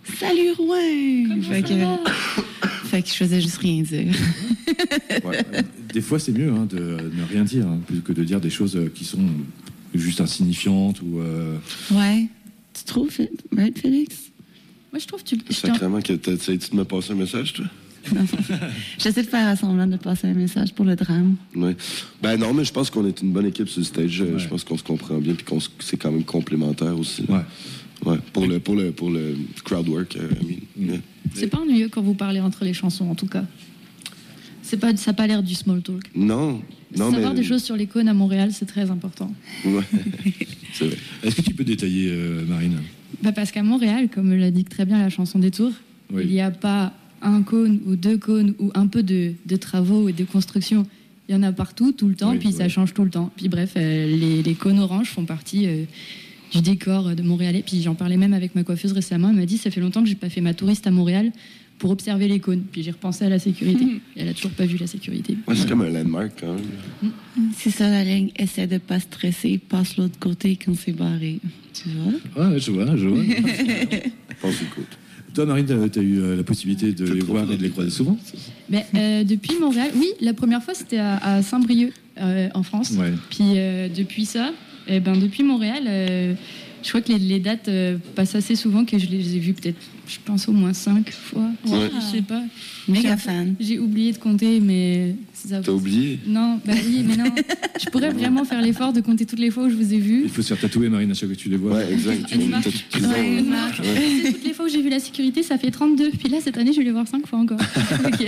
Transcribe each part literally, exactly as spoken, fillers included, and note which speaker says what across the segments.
Speaker 1: Salut Rouen! Fait que, fait que je faisais juste rien dire.
Speaker 2: Ouais. Des fois, c'est mieux hein, de ne rien dire, hein, plutôt que de dire des choses qui sont juste insignifiantes ou. Euh...
Speaker 1: Ouais. Tu trouves, right, Félix?
Speaker 3: Moi, je trouve que tu.
Speaker 4: Sacrément que t'essayes-tu de me passer un message, toi?
Speaker 1: Non. J'essaie de faire semblant de passer un message pour le drame.
Speaker 4: Oui. Ben non, mais je pense qu'on est une bonne équipe sur le stage.
Speaker 2: Ouais.
Speaker 4: Je pense qu'on se comprend bien puis qu'on se... c'est quand même complémentaire aussi.
Speaker 2: Ouais.
Speaker 4: Ouais. Pour le pour le pour le crowd work. Euh, I mean, yeah.
Speaker 3: C'est pas ennuyeux quand vous parlez entre les chansons, en tout cas. C'est pas, ça n'a pas l'air du small talk.
Speaker 4: Non. Non,
Speaker 3: Savoir
Speaker 4: mais...
Speaker 3: des choses sur les cônes à Montréal, c'est très important.
Speaker 4: Ouais. C'est vrai.
Speaker 2: Est-ce que tu peux détailler, euh, Marine?
Speaker 3: Bah parce qu'à Montréal, comme l'a dit très bien la chanson des Tours,
Speaker 2: Oui.
Speaker 3: il n'y a pas un cône ou deux cônes ou un peu de, de travaux et de construction. Il y en a partout, tout le temps,
Speaker 2: Oui,
Speaker 3: puis
Speaker 2: oui.
Speaker 3: ça change tout le temps. Puis bref, euh, les, les cônes oranges font partie euh, du décor de Montréalais. Puis j'en parlais même avec ma coiffeuse récemment. Elle m'a dit, ça fait longtemps que j'ai pas fait ma touriste à Montréal pour observer les cônes. Puis j'ai repensé à la sécurité. Et elle a toujours pas vu la sécurité.
Speaker 4: Ouais, c'est comme un landmark quand même.
Speaker 1: C'est ça la ligne. Essaie de pas stresser, passe l'autre côté quand c'est barré. Tu vois?
Speaker 2: Ouais, je vois, je vois.
Speaker 4: Pense écoute.
Speaker 2: Toi, Marine, tu as eu euh, la possibilité de
Speaker 4: Je
Speaker 2: les
Speaker 4: trouve
Speaker 2: voir
Speaker 4: ça.
Speaker 2: et de les croiser souvent?
Speaker 3: Mais euh, depuis Montréal, oui, la première fois c'était à, à Saint-Brieuc euh, en France.
Speaker 2: Ouais.
Speaker 3: Puis euh, depuis ça, eh ben depuis Montréal, euh, je crois que les, les dates euh, passent assez souvent que je les ai vues peut-être, je pense au moins cinq fois.
Speaker 4: Ouais.
Speaker 3: Je sais pas.
Speaker 1: Méga
Speaker 3: J'ai-
Speaker 1: fan.
Speaker 3: J'ai oublié de compter, mais ça.
Speaker 4: T'as oublié?
Speaker 3: Non, bah oui, mais non. Je pourrais vraiment faire l'effort de compter toutes les fois où je vous ai vu.
Speaker 2: Il faut se faire tatouer, Marine, à chaque fois que tu les vois.
Speaker 4: Ouais, exact.
Speaker 3: Elle marque.
Speaker 4: T'as tout
Speaker 3: Ouais,
Speaker 4: raison.
Speaker 3: Marc. C'est toutes les fois où j'ai vu la sécurité, ça fait trente-deux. Puis là, cette année, je vais les voir cinq fois encore. Ok.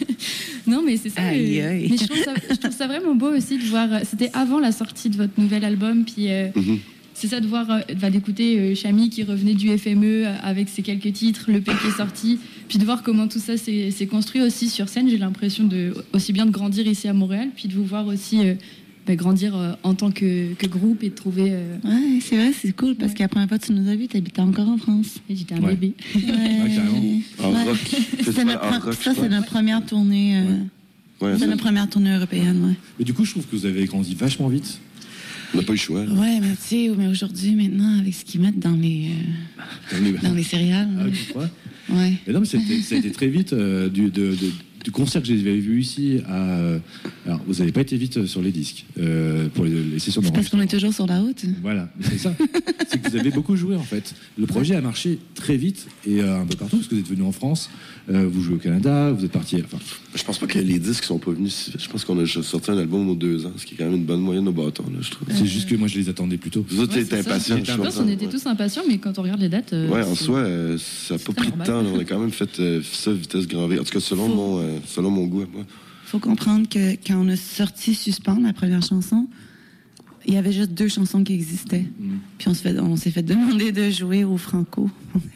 Speaker 3: Non, mais c'est ça.
Speaker 1: Aïe,
Speaker 3: euh,
Speaker 1: aïe.
Speaker 3: Mais je trouve, ça, je trouve ça vraiment beau aussi de voir. C'était avant la sortie de votre nouvel album. Puis euh,
Speaker 4: Mhm.
Speaker 3: c'est ça de voir, euh, bah, d'écouter euh, Chami qui revenait du F M E avec ses quelques titres, le P qui est sorti. Puis de voir comment tout ça s'est s'est construit aussi sur scène. J'ai l'impression de aussi bien de grandir ici à Montréal, puis de vous voir aussi. Euh, bah, grandir euh, en tant que, que groupe et de trouver. Euh...
Speaker 1: Ouais, c'est vrai, c'est cool parce
Speaker 3: Ouais.
Speaker 1: que la première fois que tu nous as vus, t'habitais encore en France.
Speaker 3: Et j'étais un
Speaker 2: Ouais.
Speaker 3: bébé.
Speaker 1: Ouais,
Speaker 2: carrément.
Speaker 4: En
Speaker 1: Ouais.
Speaker 4: rock.
Speaker 1: C'était
Speaker 4: Festival
Speaker 1: notre,
Speaker 4: en
Speaker 1: pre-
Speaker 4: rock,
Speaker 1: ça,
Speaker 4: je
Speaker 1: c'est
Speaker 4: crois.
Speaker 1: notre première tournée. Euh,
Speaker 4: Ouais,
Speaker 1: c'est
Speaker 4: ça.
Speaker 1: notre première tournée européenne, ouais.
Speaker 2: Mais du coup, je trouve que vous avez grandi vachement vite.
Speaker 4: On n'a pas eu le choix.
Speaker 1: Ouais, mais tu sais, mais aujourd'hui, maintenant, avec ce qu'ils mettent dans les, euh,
Speaker 2: Dans les-
Speaker 1: dans les céréales.
Speaker 2: Ah, tu crois?
Speaker 1: Ouais.
Speaker 2: Mais non, mais c'était- ça a été très vite euh, du, de, de- du concert que j'avais vu ici à. euh, alors, vous n'avez pas été vite sur les disques euh, pour les, les sessions
Speaker 1: C'est parce
Speaker 2: d'enregistrement.
Speaker 1: qu'on est toujours sur la route.
Speaker 2: Voilà, c'est ça. C'est que vous avez beaucoup joué en fait. Le projet a marché très vite et euh, un peu partout parce que vous êtes venu en France, euh, vous jouez au Canada, vous êtes parti. Enfin,
Speaker 4: Je pense pas que les disques sont pas venus si vite. Je pense qu'on a juste sorti un album aux deux ans, ce qui est quand même une bonne moyenne au bâton, là, je trouve.
Speaker 2: c'est juste que moi je les attendais plus tôt.
Speaker 4: Vous autres,
Speaker 3: Ouais,
Speaker 4: t'es
Speaker 3: c'est ça.
Speaker 4: impatients,
Speaker 2: J'étais
Speaker 4: je
Speaker 3: Je pense
Speaker 4: comprends.
Speaker 3: qu'on était tous impatients, mais quand on regarde les dates. euh,
Speaker 4: Ouais, en
Speaker 3: c'est-
Speaker 4: soi, euh, ça n'a pas
Speaker 3: c'est
Speaker 4: pris de
Speaker 3: normal.
Speaker 4: temps. Là. On a quand même fait euh, ça vitesse grand V. En tout cas, selon,
Speaker 1: Faut-
Speaker 4: mon, euh, selon mon goût à moi.
Speaker 1: Faut comprendre que quand on a sorti Suspendre, la première chanson, il y avait juste deux chansons qui existaient. Puis on s'est fait, on s'est fait demander de jouer au Franco.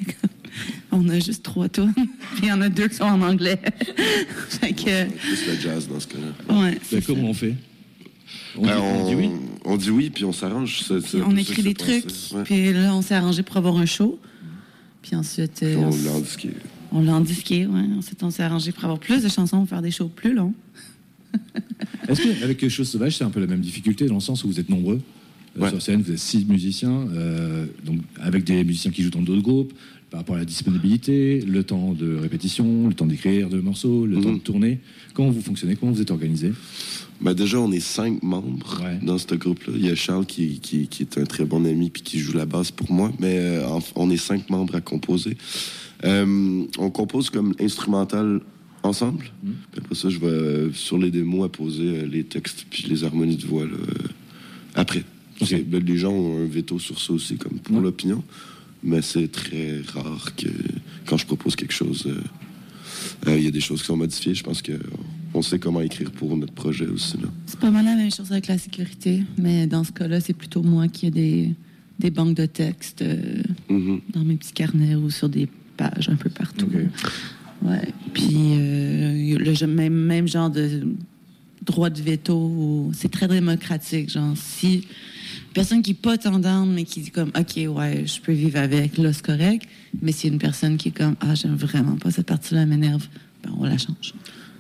Speaker 1: On a juste trois tours. Puis il y en a deux qui sont en anglais. Fait que,
Speaker 4: Plus le jazz dans ce cas-là.
Speaker 1: ouais.
Speaker 2: Ben,
Speaker 1: c'est ça.
Speaker 2: comment on fait on,
Speaker 4: Ben,
Speaker 2: dit, on dit oui.
Speaker 4: On dit oui, puis on s'arrange. C'est- c'est
Speaker 1: Puis
Speaker 4: un
Speaker 1: on
Speaker 4: peu ça
Speaker 1: écrit
Speaker 4: qui
Speaker 1: des
Speaker 4: s'est
Speaker 1: trucs.
Speaker 4: passé. Ouais.
Speaker 1: Puis là, on s'est arrangé pour avoir un show. Puis ensuite, euh,
Speaker 4: On
Speaker 1: on,
Speaker 4: l'a
Speaker 1: s-
Speaker 4: indiqué.
Speaker 1: on l'a endisqué. Ouais. Ensuite, on s'est arrangé pour avoir plus de chansons, pour faire des shows plus longs.
Speaker 2: Est-ce qu'avec Chose Sauvage, c'est un peu la même difficulté dans le sens où vous êtes nombreux euh,
Speaker 4: Ouais.
Speaker 2: sur scène, vous êtes six musiciens, euh, donc avec des musiciens qui jouent dans d'autres groupes, par rapport à la disponibilité, le temps de répétition, le temps d'écrire de morceaux, le
Speaker 4: Mhm.
Speaker 2: temps de tourner. Comment vous fonctionnez? Comment vous êtes organisé?
Speaker 4: Ben déjà, on est cinq membres
Speaker 2: Ouais.
Speaker 4: dans ce groupe-là. Il y a Charles qui, qui, qui est un très bon ami puis qui joue la basse pour moi. Mais euh, en- on est cinq membres à composer. Euh, on compose comme instrumental ensemble.
Speaker 2: Mm.
Speaker 4: Puis après ça, je vais euh, sur les démos apposer euh, les textes puis les harmonies de voix là, euh, après.
Speaker 2: Ok.
Speaker 4: C'est- ben, les gens ont un veto sur ça aussi, comme pour
Speaker 2: Ouais.
Speaker 4: l'opinion. Mais c'est très rare que quand je propose quelque chose, euh, euh, il y a des choses qui sont modifiées. Je pense que on sait comment écrire pour notre projet aussi. Là.
Speaker 1: C'est pas mal la même chose avec la sécurité, mais dans ce cas-là, c'est plutôt moi qui ai des, des banques de textes euh,
Speaker 4: Mhm.
Speaker 1: dans mes petits carnets ou sur des pages un peu partout.
Speaker 2: Ok.
Speaker 1: Ouais. Puis euh, le même, même genre de droit de veto, ou- c'est très démocratique. Genre, si personne qui n'est pas tendance, mais qui dit comme, OK, ouais, je peux vivre avec, là, c'est correct. Mais si une personne qui est comme, ah, j'aime vraiment pas cette partie-là, elle m'énerve, ben, on la change.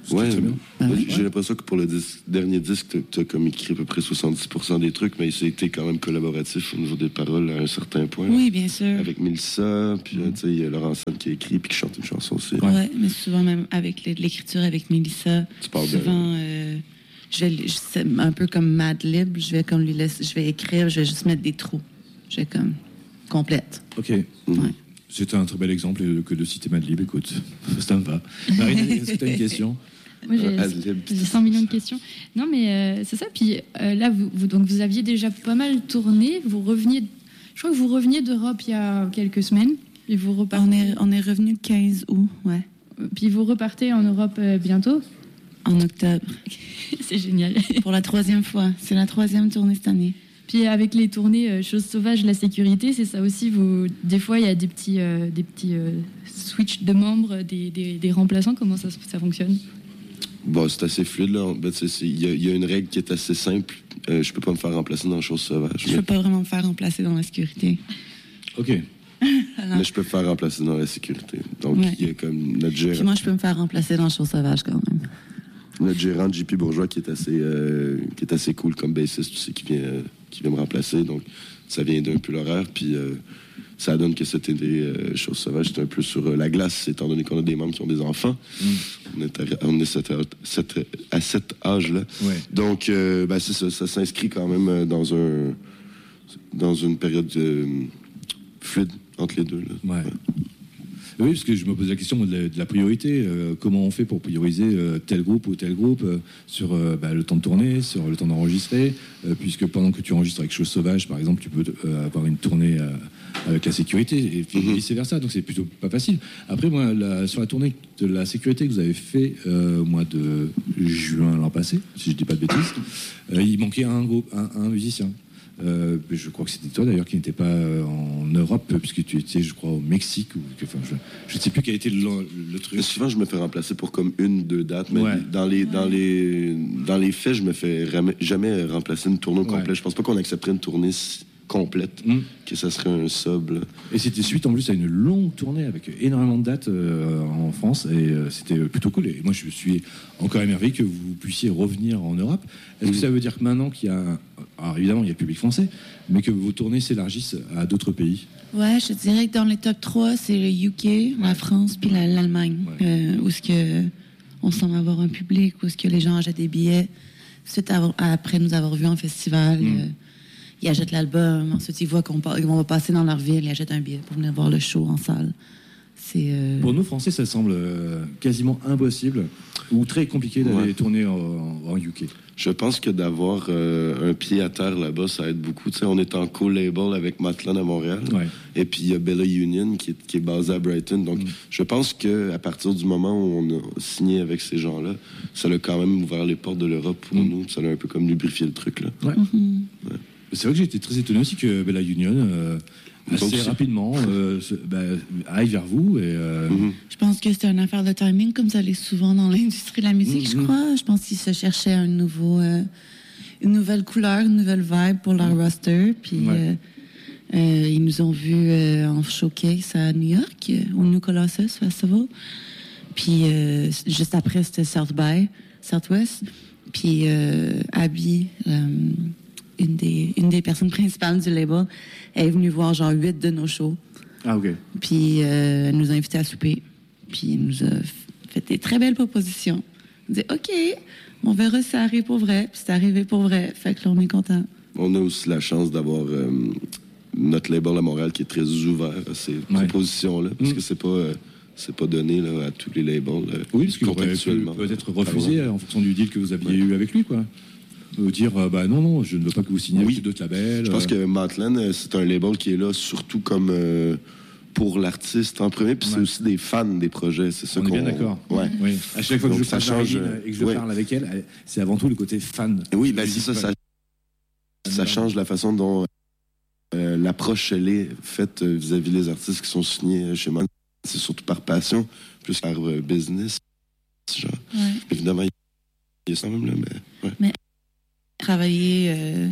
Speaker 2: C'est
Speaker 4: Ouais,
Speaker 2: très bien.
Speaker 1: Ah oui?
Speaker 4: j'ai l'impression que pour le disque- dernier disque, tu as comme écrit à peu près soixante-dix pour cent des trucs, mais ça a été quand même collaboratif au niveau des paroles à un certain point.
Speaker 1: Oui, bien sûr.
Speaker 4: Avec Mélissa, puis là, tu sais, il y a Laurent Sam qui a écrit puis qui chante une chanson aussi.
Speaker 1: Ouais, mais souvent même avec l'é- l'écriture avec Mélissa,
Speaker 4: Tu parles de-
Speaker 1: souvent euh, je vais, je- c'est un peu comme Mad Lib, je vais comme lui laisser, je vais écrire, je vais juste mettre des trous, je vais comme complète.
Speaker 2: Ok.
Speaker 4: Mhm.
Speaker 1: Ouais.
Speaker 2: C'était un très bel exemple que de citer Madlib, écoute. Ça me va. Marine, est-ce que tu as une question?
Speaker 3: Moi, j'ai,
Speaker 4: Euh, Adlib.
Speaker 3: j'ai cent millions de questions. Non, mais euh, c'est ça. Puis euh, là, vous, vous- donc, vous aviez déjà pas mal tourné. Vous reveniez, je crois que vous reveniez d'Europe il y a quelques semaines. Et vous repartez,
Speaker 1: On est, on est revenu le quinze août, ouais,
Speaker 3: puis vous repartez en Europe euh, bientôt.
Speaker 1: en octobre,
Speaker 3: C'est génial.
Speaker 1: pour la troisième fois. C'est la troisième tournée cette année.
Speaker 3: Puis avec les tournées euh, Choses sauvages, la sécurité, c'est ça aussi. Vous, des fois, il y a des petits, euh, des petits euh, switch de membres, des, des, des remplaçants. Comment ça, ça fonctionne?
Speaker 4: Bon, c'est assez fluide, là. Ben, tu sais, c'est- Il y, a- il y a une règle qui est assez simple. Euh, je peux pas me faire remplacer dans Chose sauvage.
Speaker 1: Je
Speaker 4: Mais,
Speaker 1: peux pas vraiment me faire remplacer dans la sécurité.
Speaker 2: Ok.
Speaker 1: Alors,
Speaker 4: mais je peux me faire remplacer dans la sécurité. Donc,
Speaker 1: Ouais.
Speaker 4: il y a comme notre
Speaker 1: puis
Speaker 4: gérant,
Speaker 1: moi, je peux me faire remplacer dans Chose sauvage quand même.
Speaker 4: notre gérant J P Bourgeois qui est assez, euh, qui est assez cool comme bassiste, tu sais, qui vient, euh, qui vient me remplacer. Donc, ça vient d'un peu l'horaire. Puis, euh, ça donne que cet été, euh, Chose sauvage, c'est un peu sur euh, la glace, étant donné qu'on a des membres qui ont des enfants. On est, à, on est cet- cet- à cet âge-là.
Speaker 2: Ouais.
Speaker 4: Donc, euh, ben, c'est ça, ça s'inscrit quand même euh, dans un dans une période euh, fluide entre les deux. Là.
Speaker 2: Ouais. Oui, parce que je me pose la question moi, de, la, de la priorité. Euh, comment on fait pour prioriser euh, tel groupe ou tel groupe euh, sur euh, bah, le temps de tournée, sur le temps d'enregistrer, euh, puisque pendant que tu enregistres avec Chose Sauvage, par exemple, tu peux euh, avoir une tournée euh, avec la sécurité et puis
Speaker 4: Mhm.
Speaker 2: vice versa. Donc c'est plutôt pas facile. Après, moi, la- sur la tournée de la sécurité que vous avez fait euh, au mois de juin l'an passé, si je dis pas de bêtises, euh, il manquait un groupe, un, un musicien. Euh, je crois que c'était toi d'ailleurs qui n'étais pas euh, en Europe puisque tu étais, je crois, au Mexique ou que- enfin, je, je ne sais plus quel était le, le truc.
Speaker 4: Mais souvent, je me fais remplacer pour comme une, deux dates, mais
Speaker 2: Ouais.
Speaker 4: dans, les, dans, les, dans les faits, je me fais jamais, jamais remplacer une tournée au
Speaker 2: Ouais.
Speaker 4: complet. Je pense pas qu'on accepterait une tournée si- complète,
Speaker 2: Mm.
Speaker 4: que ça serait un sub. Là.
Speaker 2: Et c'était suite en plus à une longue tournée avec énormément de dates euh, en France et euh, c'était plutôt cool. Et moi je suis encore émerveillé que vous puissiez revenir en Europe. Est-ce que
Speaker 4: Mhm.
Speaker 2: ça veut dire que maintenant qu'il y a, un- alors évidemment il y a le public français, mais que vos tournées s'élargissent à d'autres pays?
Speaker 1: Ouais, je te dirais que dans les top trois, c'est le U K, la France, puis la- l'Allemagne,
Speaker 2: Ouais.
Speaker 1: euh, où est-ce que on semble avoir un public, où est-ce que les gens achètent des billets. Suite à- après nous avoir vus en festival,
Speaker 2: Mm.
Speaker 1: euh, ils achètent l'album, ensuite ils voient qu'on pa- qu'on va passer dans leur ville, ils achètent un billet pour venir voir le show en salle. C'est euh,
Speaker 2: Pour nous Français, ça semble euh, quasiment impossible ou très compliqué d'aller
Speaker 4: Ouais.
Speaker 2: tourner en, en U K.
Speaker 4: Je pense que d'avoir euh, un pied à terre là-bas, ça aide beaucoup. Tu sais, on est en co-label avec Matlan à Montréal.
Speaker 2: Ouais.
Speaker 4: Et puis, il y a Bella Union qui est, qui est basée à Brighton. Donc,
Speaker 2: Mm.
Speaker 4: je pense qu'à partir du moment où on a signé avec ces gens-là, ça a quand même ouvert les portes de l'Europe pour
Speaker 2: Mm.
Speaker 4: nous. Ça a un peu comme lubrifié le truc. Là.
Speaker 1: mhm.
Speaker 2: C'est vrai que j'ai été très étonné aussi que Bella Union, euh, assez
Speaker 4: Donc, c'est-
Speaker 2: rapidement, euh, se- bah, aille vers vous. Et, euh,
Speaker 4: Mhm.
Speaker 1: Je pense que c'est une affaire de timing, comme ça l'est souvent dans l'industrie de la musique, je
Speaker 2: Mhm.
Speaker 1: crois. Je pense qu'ils se cherchaient un nouveau, euh, une nouvelle couleur, une nouvelle vibe pour leur roster. Puis
Speaker 2: Ouais.
Speaker 1: euh, euh, ils nous ont vus euh, en showcase à New York, euh, au New Colossus Festival. Puis euh, juste après, c'était South by, Southwest. Puis euh, Abby, euh, une, des, une des personnes principales du label, elle est venue voir genre huit de nos shows.
Speaker 2: Ah, ok.
Speaker 1: Puis euh, elle nous a invités à souper. Puis elle nous a f- fait des très belles propositions. On dit OK, on verra si ça arrive pour vrai. Puis c'est arrivé pour vrai. Fait que là, on est content.
Speaker 4: On a aussi la chance d'avoir euh, notre label à Montréal qui est très ouvert à ces
Speaker 2: Ouais.
Speaker 4: propositions-là. Parce
Speaker 2: Mm.
Speaker 4: que c'est pas, euh, c'est pas donné là, à tous les labels. euh,
Speaker 2: Oui, parce que vous auriez pu
Speaker 4: contractuellement.
Speaker 2: peut-être refusé
Speaker 4: Ah ouais.
Speaker 2: en fonction du deal que vous aviez
Speaker 4: Ouais.
Speaker 2: eu avec lui, quoi. Ou dire, euh, bah non, non, je ne veux pas que vous signiez
Speaker 4: Oui.
Speaker 2: avec d'autres labels.
Speaker 4: Je pense
Speaker 2: euh,
Speaker 4: que Matlan, euh, c'est un label qui est là surtout comme euh, pour l'artiste en premier, puis c'est
Speaker 2: Ouais.
Speaker 4: aussi des fans des projets. C'est ça
Speaker 2: On est
Speaker 4: qu'on...
Speaker 2: bien d'accord.
Speaker 4: Ouais.
Speaker 2: Oui. À chaque fois que
Speaker 4: Donc,
Speaker 2: je
Speaker 4: ça
Speaker 2: passe
Speaker 4: change,
Speaker 2: Marilyn et que je
Speaker 4: ouais.
Speaker 2: parle avec elle, elle- c'est avant tout le côté fan.
Speaker 4: Oui, ben c'est ça, ça, ça change la façon dont euh, l'approche elle est faite euh, vis-à-vis des artistes qui sont signés euh, chez Matlan. C'est surtout par passion, plus par euh, business. Genre.
Speaker 1: Ouais.
Speaker 4: Évidemment, il y a ça même là, mais ouais.
Speaker 1: Travailler, euh,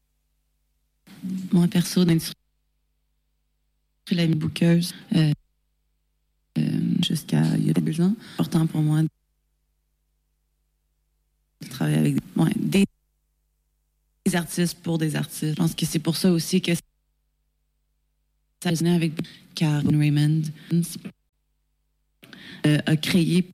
Speaker 1: moi perso, dans l'industrie de la bookeuse, euh, euh, jusqu'à il y a deux ans. Important pour moi travailler avec ouais, des, des artistes pour des artistes. Je pense que c'est pour ça aussi que ça résonnait avec car Raymond euh, a créé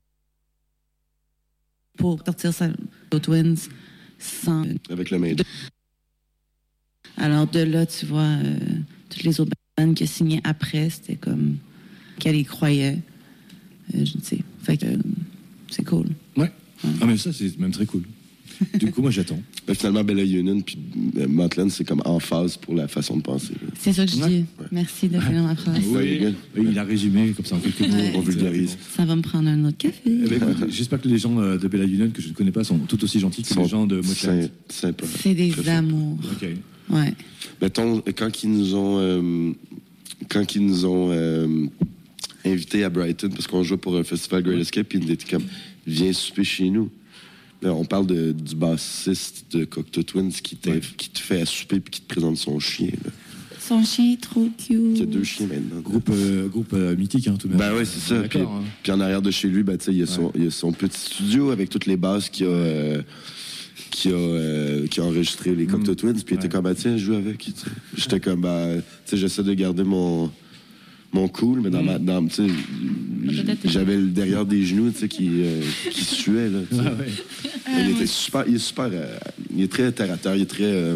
Speaker 1: pour sortir sa Twins sans...
Speaker 4: Avec le main.
Speaker 1: Alors de là, tu vois, euh, toutes les autres bandes qui a signé après, c'était comme qu'elle y croyait. Euh, je ne sais. Fait que euh, c'est cool.
Speaker 2: Ouais. ouais. Ah mais ça, c'est même très cool. Du coup, moi, j'attends.
Speaker 4: Ben, finalement, Bella Union puis euh, Motley, c'est comme en phase pour la façon de penser. Là.
Speaker 1: C'est ça que je
Speaker 2: ouais.
Speaker 1: dis.
Speaker 4: Ouais.
Speaker 1: Merci de finir ma phrase.
Speaker 2: Oui, oui, il a résumé comme ça en quelques mots.
Speaker 1: Ouais.
Speaker 2: On vulgarise.
Speaker 1: Ça va me prendre un autre café.
Speaker 2: Eh ben, écoute, j'espère que les gens de Bella Union, que je ne connais pas, sont tout aussi gentils que les gens de Motley.
Speaker 4: Sympa.
Speaker 1: C'est des
Speaker 4: Très
Speaker 1: amours.
Speaker 2: Ok.
Speaker 1: Ouais.
Speaker 4: Mettons, quand ils nous ont, euh, quand ils nous ont euh, invités à Brighton, parce qu'on jouait pour un festival Great Escape, puis ils étaient comme, viens souper chez nous. Là, on parle de, du bassiste de Cocteau Twins qui, ouais. qui te fait à souper puis qui te présente son chien. Là.
Speaker 1: Son chien est trop cute.
Speaker 4: Il y a deux chiens maintenant.
Speaker 2: Groupe, euh, groupe euh, mythique, hein, tout de même.
Speaker 4: Ben oui, c'est ça. Puis,
Speaker 2: hein.
Speaker 4: puis en arrière de chez lui, ben, il y, a son, ouais. il y a son petit studio avec toutes les basses qu'il a, euh, qui a, euh, qui a enregistré les Cocteau mmh. Twins. Puis il était ouais. comme, bah, tiens, joue avec. T'sais. J'étais comme, bah, tu sais, j'essaie de garder mon, mon cool, mais dans mmh. ma. Dans, tu sais, j'avais le derrière des genoux, tu sais, qui, euh, qui suait, là. Ah ouais. Il était super. Il est super. Euh, il est très terre à terre. Il est très. Euh,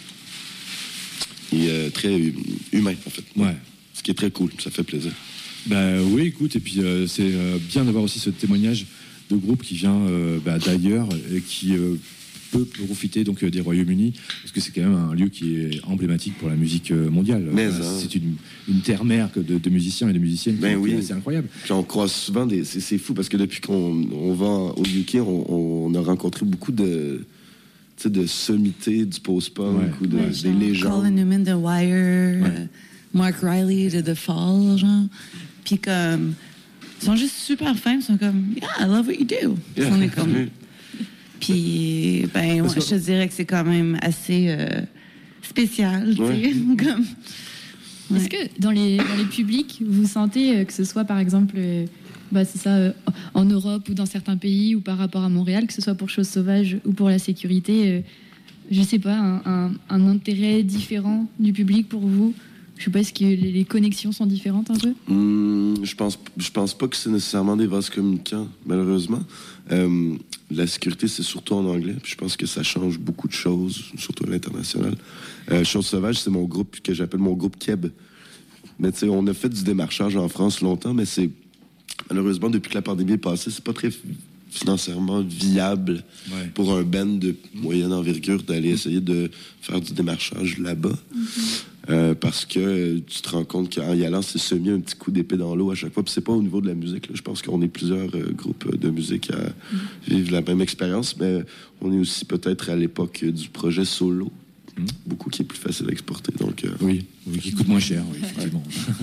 Speaker 4: il est très humain, en fait.
Speaker 2: Ouais.
Speaker 4: Ce qui est très cool. Ça fait plaisir.
Speaker 2: Ben oui, écoute, et puis euh, c'est euh, bien d'avoir aussi ce témoignage de groupe qui vient euh, bah, d'ailleurs et qui euh, peut profiter donc des Royaumes-Unis, parce que c'est quand même un lieu qui est emblématique pour la musique mondiale.
Speaker 4: Mais
Speaker 2: enfin,
Speaker 4: hein.
Speaker 2: C'est une, une terre-mère de, de musiciens et de musiciennes.
Speaker 4: Ben oui.
Speaker 2: C'est incroyable.
Speaker 4: Puis on croise souvent des. C'est, c'est fou parce que depuis qu'on on va au U K, on, on a rencontré beaucoup de. Tu sais, de sommités du post-punk ouais. ou de,
Speaker 1: ouais,
Speaker 4: des légendes.
Speaker 1: Colin Newman de Wire, ouais. euh, Mark Riley de The Fall, genre. Puis comme. Ils sont juste super fins, ils sont comme, yeah, I love what you do. Yeah. On est comme. Puis, ben, ouais, que... je te dirais que c'est quand même assez euh, spécial, tu
Speaker 4: ouais.
Speaker 1: sais. Comme...
Speaker 3: Ouais. Est-ce que dans les, dans les publics, vous sentez euh, que ce soit, par exemple, euh, bah, c'est ça, euh, en Europe ou dans certains pays ou par rapport à Montréal, que ce soit pour Chose Sauvage ou pour la sécurité, euh, je sais pas, un, un, un intérêt différent du public pour vous? Je sais pas, est-ce que les, les connexions sont différentes un peu?
Speaker 4: Mmh, je pense, je pense pas que c'est nécessairement des vases communicants, malheureusement. Euh, la sécurité, c'est surtout en anglais. Puis je pense que ça change beaucoup de choses, surtout à l'international. Euh, Chose Sauvage, c'est mon groupe que j'appelle mon groupe Keb. Mais tu sais, on a fait du démarchage en France longtemps, mais c'est malheureusement, depuis que la pandémie est passée, c'est pas très financièrement viable ouais. pour un band de moyenne envergure d'aller essayer de faire du démarchage là-bas. Mm-hmm. Euh, parce que euh, tu te rends compte qu'en y allant, c'est semi un petit coup d'épée dans l'eau à chaque fois. Puis c'est pas au niveau de la musique. Là. Je pense qu'on est plusieurs euh, groupes de musique à mm-hmm. vivre la même expérience, mais on est aussi peut-être à l'époque du projet solo. Mm-hmm. Beaucoup qui est plus facile à exporter. Donc, euh...
Speaker 2: oui. oui, qui coûte moins cher, oui, effectivement.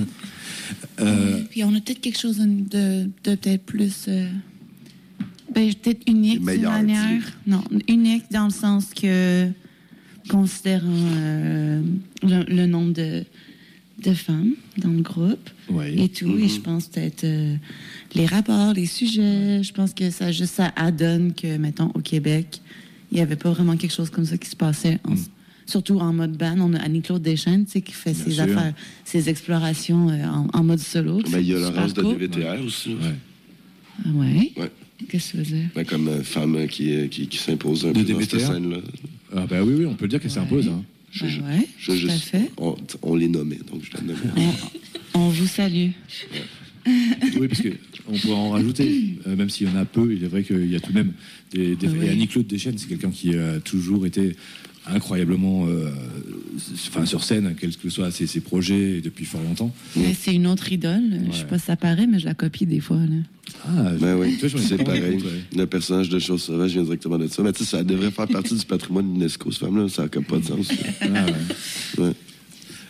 Speaker 1: euh... Puis on a peut-être quelque chose de, de peut-être plus... Euh... Ben, peut-être unique d'une manière. Non, unique dans le sens que, considérant euh, le, le nombre de, de femmes dans le groupe
Speaker 2: ouais.
Speaker 1: et tout, mm-hmm. et je pense peut-être euh, les rapports, les sujets, je pense que ça juste ça adonne que, mettons, au Québec, il n'y avait pas vraiment quelque chose comme ça qui se passait, en, mm. surtout en mode band. On a Annie-Claude Deschênes, tu sais, qui fait Bien ses sûr. affaires, ses explorations euh, en, en mode solo.
Speaker 4: Mais il y a Laurence de D V T R ouais. aussi.
Speaker 2: Ouais.
Speaker 1: Ah ouais?
Speaker 4: Ouais.
Speaker 1: Qu'est-ce que tu veux dire?
Speaker 4: Ben, comme euh, femme qui, qui, qui s'impose un peu dans cette scène-là.
Speaker 2: Ah ben oui, oui, on peut dire qu'elle ouais. s'impose. Hein.
Speaker 1: Je, ben ouais, je, tout je, à fait.
Speaker 4: On, on les nommait, donc je la nommais.
Speaker 1: on, on vous salue.
Speaker 2: Ouais. Oui, parce qu'on pourrait en rajouter, euh, même s'il y en a peu, il est vrai qu'il y a tout de même des... des... Oui. Et Annie-Claude Deschênes, c'est quelqu'un qui a toujours été incroyablement euh, enfin, sur scène, quels que soient ses, ses projets depuis fort longtemps.
Speaker 1: Mais c'est une autre idole. Ouais. Je sais pas si ça paraît, mais je la copie des fois. Là.
Speaker 4: Ah, ben oui, toi, c'est pareil. Compte, ouais. Le personnage de Chose Sauvage vient directement de ça. Mais tu sais, ça devrait faire partie du patrimoine de l'UNESCO, ce femme-là. Ça n'a comme pas de sens. Ah, ouais. Ouais.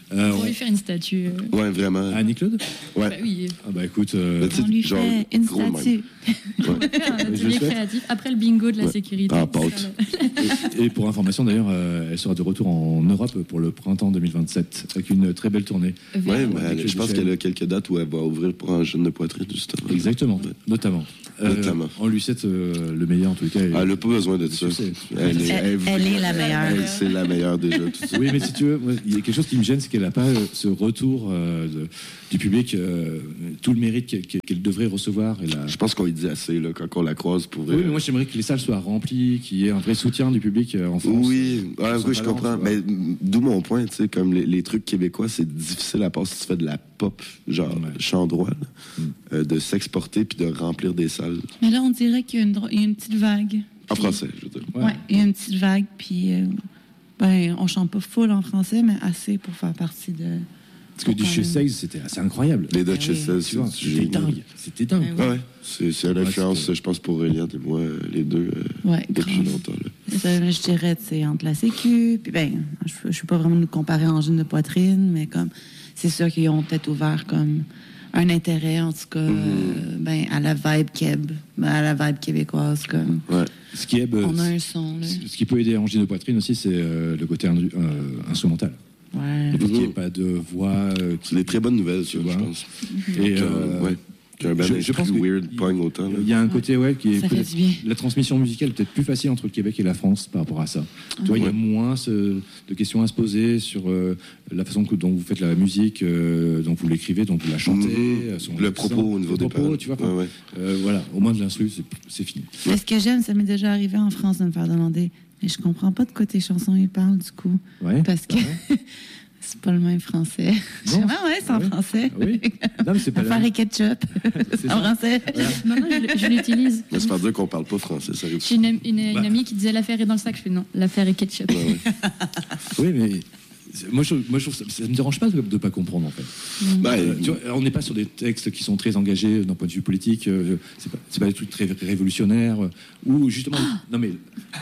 Speaker 2: Euh,
Speaker 3: Pour
Speaker 2: on-
Speaker 3: lui faire une statue. euh.
Speaker 4: Ouais, vraiment.
Speaker 2: Ah, Annie-Claude
Speaker 4: Ouais.
Speaker 3: Bah oui,
Speaker 2: Ah bah écoute, euh,
Speaker 4: Mais tu sais,
Speaker 1: On lui
Speaker 4: genre,
Speaker 1: fait une
Speaker 4: gros de même.
Speaker 1: statue.
Speaker 3: on va faire un
Speaker 2: Je le
Speaker 3: atelier
Speaker 2: souhaite.
Speaker 3: créatif après le bingo de la
Speaker 4: Ouais.
Speaker 3: sécurité.
Speaker 4: Ah,
Speaker 3: Ce sera
Speaker 4: pâte.
Speaker 3: le-
Speaker 2: et pour information d'ailleurs, euh, elle sera de retour en Europe pour le printemps deux mille vingt-sept avec une très belle tournée.
Speaker 3: vers-
Speaker 4: Ouais,
Speaker 3: euh,
Speaker 4: mais elle- je pense qu'elle a quelques dates où elle va ouvrir pour un jeune de poitrine, justement.
Speaker 2: Exactement,
Speaker 4: Ouais.
Speaker 2: notamment. Euh,
Speaker 4: Notamment.
Speaker 2: on lui souhaite euh, le meilleur en tous les cas. et-
Speaker 4: Ah, elle n'a pas besoin de ça.
Speaker 2: succès.
Speaker 4: Elle est,
Speaker 1: Elle, elle est la meilleure.
Speaker 4: elle, c'est la meilleure déjà. Tout ça.
Speaker 2: Oui, mais si tu veux, moi, il y a quelque chose qui me gêne, c'est qu'elle n'a pas euh, ce retour euh, de- du public, euh, tout le mérite qu'elle, qu'elle devrait recevoir. Et la...
Speaker 4: Je pense qu'on lui dit assez là, quand on la croise pour vrai.
Speaker 2: Oui, mais moi j'aimerais que les salles soient remplies, qu'il y ait un vrai soutien du public euh, en France.
Speaker 4: Oui,
Speaker 2: euh,
Speaker 4: ouais,
Speaker 2: sans
Speaker 4: oui, je
Speaker 2: talent,
Speaker 4: comprends.
Speaker 2: tu vois.
Speaker 4: Mais mm, d'où mon point, tu sais, comme les, les trucs québécois, c'est difficile à part si tu fais de la pop, genre
Speaker 2: Ouais.
Speaker 4: chant droit, là,
Speaker 2: Mm.
Speaker 4: euh, de s'exporter puis de remplir des salles.
Speaker 1: Mais là, on dirait qu'il y a une, dro- il y a une petite vague.
Speaker 4: En français, je veux dire.
Speaker 2: Ouais.
Speaker 1: Ouais, il y a une petite vague, puis euh, ben, on chante pas full en français, mais assez pour faire partie de.
Speaker 2: Parce que du chez Seize, c'était assez incroyable.
Speaker 4: Les
Speaker 1: Ah
Speaker 4: Dutch
Speaker 1: oui.
Speaker 4: Sisters,
Speaker 2: Tu vois,
Speaker 4: c'est
Speaker 2: c'était
Speaker 4: génial.
Speaker 2: dingue. C'était dingue.
Speaker 1: Ah
Speaker 4: Ouais, ouais. C'est, c'est une
Speaker 2: Ouais,
Speaker 4: influence,
Speaker 2: c'était-
Speaker 4: je pense, pour Eliane et moi, euh, les deux, euh,
Speaker 1: Ouais,
Speaker 4: depuis
Speaker 1: grave.
Speaker 4: longtemps. Là.
Speaker 1: Ça, je dirais, c'est entre la sécu, puis ben, je ne suis pas vraiment nous comparer en jeune de poitrine, mais comme, c'est sûr qu'ils ont peut-être ouvert comme un intérêt, en tout cas, euh, ben, à la vibe keb, ben, à la vibe québécoise, comme,
Speaker 4: Ouais.
Speaker 2: Ce qui, est, euh,
Speaker 1: on a un son, là.
Speaker 2: ce qui peut aider à Angine de poitrine aussi, c'est euh, le côté indu- euh, instrumental.
Speaker 1: Ouais.
Speaker 2: Le fait qu'il n'y ait
Speaker 4: Mhm.
Speaker 2: pas de voix. euh, qui-
Speaker 4: C'est des très bonnes nouvelles,
Speaker 2: Tu
Speaker 4: ça, je
Speaker 2: vois.
Speaker 4: pense.
Speaker 2: Et,
Speaker 4: Que,
Speaker 2: euh,
Speaker 4: ouais. Qu'un band
Speaker 2: je-
Speaker 4: est
Speaker 2: je pense
Speaker 4: plus
Speaker 2: que
Speaker 4: weird,
Speaker 2: il-
Speaker 4: pogne autant. là.
Speaker 2: Il y a un côté ouais, qui est
Speaker 1: Ça fait
Speaker 2: peut-être-
Speaker 1: du bien.
Speaker 2: la transmission musicale est peut-être plus facile entre le Québec et la France par rapport à ça. Tu vois, il y a
Speaker 4: Ouais.
Speaker 2: moins ce- de questions à se poser sur euh, la façon que, dont vous faites la musique, euh, dont vous l'écrivez, dont vous la chantez,
Speaker 4: Mhm.
Speaker 2: euh, son
Speaker 4: Le
Speaker 2: accent,
Speaker 4: propos au niveau
Speaker 2: le
Speaker 4: des
Speaker 2: propos,
Speaker 4: paroles.
Speaker 2: tu vois.
Speaker 4: Ouais, ouais.
Speaker 2: euh, voilà, au moins de l'instru, c'est, c'est fini.
Speaker 1: Mais ce que j'aime, ça m'est déjà arrivé en France de me faire demander, mais je comprends pas de quoi tes chansons ils parlent, du coup.
Speaker 2: Ouais.
Speaker 1: Parce que c'est pas le même français. Je dis,
Speaker 2: Non.
Speaker 1: ah ouais, c'est en
Speaker 2: Ah oui.
Speaker 1: français.
Speaker 2: Ah oui. Non, mais c'est pas la
Speaker 1: Affaire et ketchup.
Speaker 2: C'est
Speaker 1: en
Speaker 2: ça.
Speaker 1: français.
Speaker 3: Maintenant, je, le- je l'utilise.
Speaker 4: Mais ça veut dire qu'on parle pas français, ça arrive.
Speaker 3: J'ai une, am- une- une
Speaker 2: Bah.
Speaker 3: amie qui disait l'affaire est dans le sac. Je fais non, l'affaire est ketchup.
Speaker 4: Ouais, ouais.
Speaker 2: Oui, mais c'est- moi, je, moi, je trouve ça, ça me dérange pas de ne pas comprendre en fait.
Speaker 4: Ben,
Speaker 2: Euh, tu vois, on n'est pas sur des textes qui sont très engagés d'un point de vue politique. euh, c'est pas, c'est pas des trucs très révolutionnaires. euh, ou justement, non mais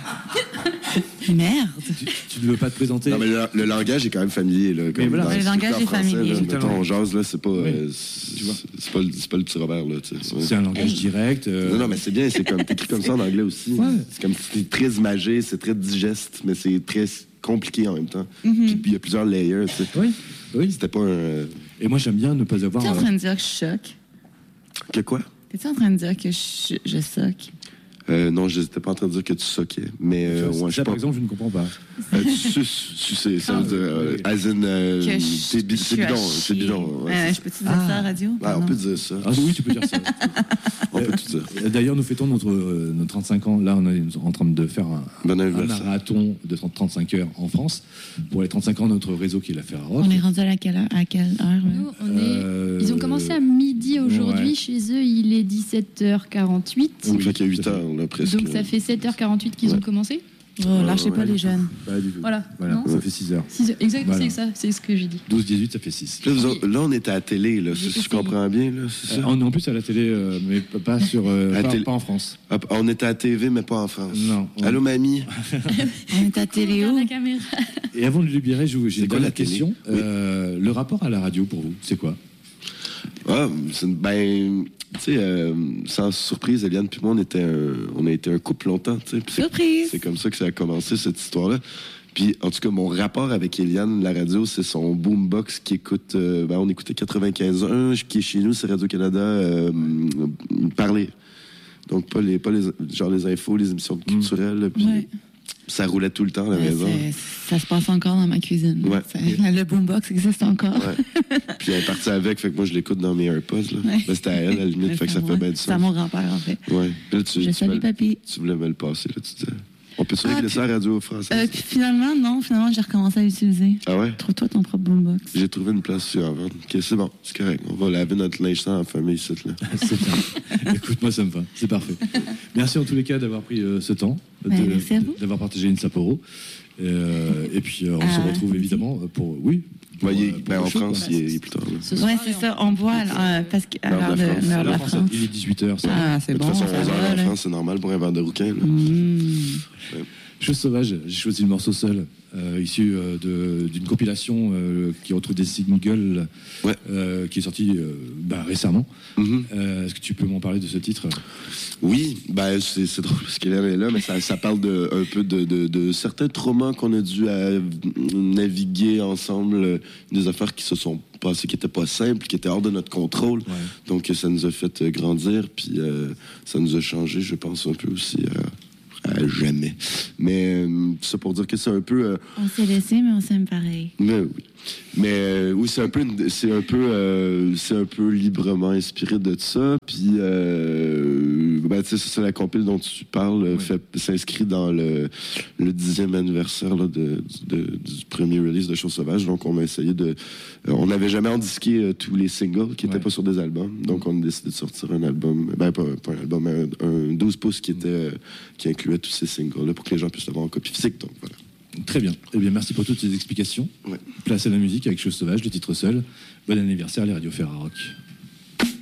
Speaker 1: Merde.
Speaker 2: tu, tu ne veux pas te présenter.
Speaker 4: Non, mais le, le langage est quand même familier. Là, comme
Speaker 2: voilà.
Speaker 4: dans
Speaker 1: Le
Speaker 4: ce
Speaker 1: langage
Speaker 4: truc-là
Speaker 1: est
Speaker 4: en français,
Speaker 1: familier.
Speaker 4: Là, mettons,
Speaker 2: Totalement.
Speaker 4: on jase, là, c'est pas,
Speaker 2: Oui.
Speaker 4: euh, c'est,
Speaker 2: Tu vois.
Speaker 4: c'est pas, le- c'est pas le petit Robert. Là, tu sais. Ouais.
Speaker 2: C'est un langage
Speaker 1: Hey.
Speaker 2: direct. euh,
Speaker 4: Non, non, mais c'est bien, c'est comme t'écris comme ça en anglais aussi.
Speaker 2: Ouais.
Speaker 4: C'est comme c'est très imagé, c'est très digeste, mais c'est très compliqué en même temps.
Speaker 1: Mhm.
Speaker 4: Puis puis il y a plusieurs layers, tu sais.
Speaker 2: Oui, oui.
Speaker 4: C'était pas un. euh,
Speaker 2: Et moi, j'aime bien ne pas avoir.
Speaker 1: T'es en
Speaker 2: euh,
Speaker 1: train de dire que je choque?
Speaker 4: Que quoi?
Speaker 1: T'es-tu en train de dire que je, je soque?
Speaker 4: Euh, non, je n'étais pas en train de dire que tu soquais, mais euh,
Speaker 2: ça,
Speaker 4: ouais, je sais
Speaker 2: par
Speaker 4: pas.
Speaker 2: exemple, je ne comprends pas.
Speaker 4: Euh, tu suces, sucer, ça veut dire, euh, as in, euh,
Speaker 1: Que je-
Speaker 4: c'est bi-
Speaker 1: je
Speaker 4: c'est
Speaker 1: suis à
Speaker 4: bidon, c'est
Speaker 1: chier.
Speaker 4: bidon. ouais,
Speaker 1: Euh,
Speaker 4: c'est
Speaker 1: je peux-tu dire
Speaker 2: Ah.
Speaker 1: ça à la radio?
Speaker 4: ça. Ah, on
Speaker 1: Non.
Speaker 4: peut dire ça.
Speaker 2: Ah oui, tu peux dire ça.
Speaker 4: On peut tout dire.
Speaker 2: Euh, D'ailleurs, nous fêtons notre, euh, nos trente-cinq ans. Là, on est en train de faire un,
Speaker 4: Bon
Speaker 2: un
Speaker 4: anniversaire.
Speaker 2: marathon de trente-cinq heures en France pour les trente-cinq ans de notre réseau qui est la Ferrarock.
Speaker 1: On est rendu à la quelle heure? À quelle heure? là?
Speaker 3: Nous, on est...
Speaker 2: Euh,
Speaker 3: Ils ont commencé à midi aujourd'hui.
Speaker 2: ouais.
Speaker 3: Chez eux, il est dix-sept heures quarante-huit.
Speaker 4: Ça
Speaker 2: Oui,
Speaker 4: fait qu'il y a huit
Speaker 2: tout à fait.
Speaker 4: heures, là, presque.
Speaker 3: Donc ça fait sept heures quarante-huit qu'ils
Speaker 4: Ouais.
Speaker 3: ont commencé.
Speaker 1: Oh, lâchez
Speaker 4: ouais.
Speaker 1: pas les jeunes.
Speaker 2: Pas du tout.
Speaker 3: Voilà.
Speaker 2: Voilà,
Speaker 3: Non
Speaker 2: ça fait six heures.
Speaker 3: six heures. Exact,
Speaker 2: Voilà.
Speaker 3: c'est ça, c'est ce que j'ai dit.
Speaker 2: douze dix-huit, ça fait six.
Speaker 4: Là, vous autres- là, on est à la télé, là,
Speaker 3: J'ai
Speaker 4: si je
Speaker 3: essayé.
Speaker 4: comprends bien, là, c'est ça?
Speaker 2: on est en plus à la télé, euh, mais pas sur, euh,
Speaker 4: À la
Speaker 2: pas,
Speaker 4: télé.
Speaker 2: pas en France.
Speaker 4: Hop, on est à la T V, mais pas en France.
Speaker 2: Non. on-
Speaker 4: Allô, mamie?
Speaker 1: On est à télé
Speaker 3: Regarde
Speaker 1: où?
Speaker 3: la caméra.
Speaker 2: Et avant de le libérer, je vous- j'ai
Speaker 4: C'est
Speaker 2: une
Speaker 4: quoi
Speaker 2: dernière
Speaker 4: la télé?
Speaker 2: question. Euh, Le rapport à la radio pour vous, c'est quoi?
Speaker 4: Ah, c'est une- ben, tu sais, euh, sans surprise, Eliane puis moi, on, était un- on a été un couple longtemps, tu sais. puis c'est-
Speaker 1: Surprise!
Speaker 4: C'est comme ça que ça a commencé, cette histoire-là. Puis, en tout cas, mon rapport avec Eliane, la radio, c'est son boombox qui écoute... euh, ben, on écoutait quatre-vingt-quinze un, qui est chez nous, c'est Radio-Canada, euh, parler. Donc, pas les, pas les, genre les infos, les émissions culturelles. Puis,
Speaker 1: Ouais.
Speaker 4: ça roulait tout le temps à la
Speaker 1: Ouais,
Speaker 4: maison.
Speaker 1: c'est- ça se passe encore dans ma cuisine.
Speaker 4: Ouais.
Speaker 1: C'est- Le boombox existe encore.
Speaker 4: Ouais. Puis, elle est partie avec, fait que moi, je l'écoute dans mes AirPods. Là.
Speaker 1: Ouais.
Speaker 4: Ben, c'était à elle, à la limite,
Speaker 1: Ouais,
Speaker 4: fait que
Speaker 1: c'est
Speaker 4: ça
Speaker 1: à
Speaker 4: fait
Speaker 1: moi.
Speaker 4: bien du
Speaker 1: C'est à
Speaker 4: sens.
Speaker 1: mon grand-père, en fait.
Speaker 4: Ouais. Puis là, tu,
Speaker 1: Je
Speaker 4: tu
Speaker 1: salue
Speaker 4: voulais-
Speaker 1: papy.
Speaker 4: Tu voulais me le passer, là, tu disais. On peut-tu
Speaker 1: Ah,
Speaker 4: régler
Speaker 1: puis-
Speaker 4: ça à la radio française?
Speaker 1: Euh, puis finalement, non. Finalement, j'ai recommencé à l'utiliser.
Speaker 4: Ah ouais?
Speaker 1: Trouve-toi ton propre boombox.
Speaker 4: J'ai trouvé une place sur en vente. OK, c'est bon, c'est correct. On va laver notre linge sale en famille, ici, là.
Speaker 2: C'est bien. Écoute, moi, ça me va. C'est parfait. Merci en tous les cas d'avoir pris euh, ce temps, de-
Speaker 1: Ben, merci à vous.
Speaker 2: d'avoir partagé une Sapporo. Euh, et puis, euh, on
Speaker 1: Ah,
Speaker 2: se retrouve
Speaker 1: samedi.
Speaker 2: évidemment pour. Oui. Pour,
Speaker 4: Ouais, il est-
Speaker 2: euh, pour
Speaker 4: ben,
Speaker 2: le
Speaker 4: en
Speaker 2: show,
Speaker 4: France,
Speaker 2: quoi.
Speaker 4: il est, il est plus tard. là.
Speaker 3: Ce
Speaker 1: Ouais,
Speaker 3: soir,
Speaker 1: c'est
Speaker 3: et en-
Speaker 1: ça. On voit euh, parce qu'à
Speaker 4: L'heure de
Speaker 1: l'heure
Speaker 4: la
Speaker 1: de,
Speaker 4: France.
Speaker 1: l'heure de
Speaker 2: La
Speaker 1: la
Speaker 2: France,
Speaker 1: France.
Speaker 2: il est dix-huit heures.
Speaker 1: Ah, c'est
Speaker 4: De
Speaker 1: bon,
Speaker 4: toute façon,
Speaker 1: ça
Speaker 4: onze heures
Speaker 1: va,
Speaker 4: en
Speaker 1: là.
Speaker 4: France, c'est normal pour un verre de rouquin. Là.
Speaker 1: Mmh.
Speaker 2: Chose sauvage, j'ai choisi le morceau Seul, euh, issu euh, de, d'une compilation euh, qui retrouve des singles,
Speaker 4: ouais.
Speaker 2: euh, qui est sortie euh, bah, récemment.
Speaker 4: Mm-hmm.
Speaker 2: Euh, est-ce que tu peux m'en parler de ce titre?
Speaker 4: Oui, ben c'est, c'est drôle parce qu'elle est là, mais ça, ça parle de, un peu de, de, de certains traumas qu'on a dû à naviguer ensemble, des affaires qui se sont passées, qui n'étaient pas simples, qui étaient hors de notre contrôle. Ouais. Donc ça nous a fait grandir, puis euh, ça nous a changé, je pense, un peu aussi. Euh, à jamais. Mais euh, ça pour dire que c'est un peu... Euh,
Speaker 1: on s'est laissé, mais on s'aime pareil.
Speaker 4: Mais oui. Mais euh, oui, c'est un peu, c'est un peu, euh, c'est un peu librement inspiré de ça. Puis, euh, ben, tu sais, c'est la compile dont tu parles, ouais. fait, s'inscrit dans le, le dixième anniversaire là, de, de, du premier release de Chose Sauvage. Donc, on a essayé de, euh, on n'avait jamais endisqué euh, tous les singles qui n'étaient ouais. pas sur des albums. Donc, on a décidé de sortir un album, ben pas, pas un album, mais un, un douze pouces qui était, euh, qui incluait tous ces singles là pour que les gens puissent l'avoir en copie physique. Donc, voilà.
Speaker 2: Très bien. Eh bien, merci pour toutes ces explications.
Speaker 4: Ouais.
Speaker 2: Place à la musique avec Chose Sauvage, le titre Seul. Bon anniversaire, les radios Ferrarock.